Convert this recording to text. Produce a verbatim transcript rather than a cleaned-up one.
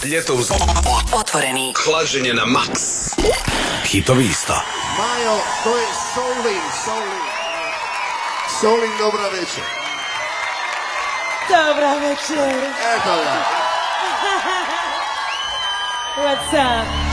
Ljeto uz Otvoreni. Hlaženje na maks. Hitovi isto. Majo, to je Solin, Solin. Solin, dobra večer. Dobra večer. Eto ga. What's up?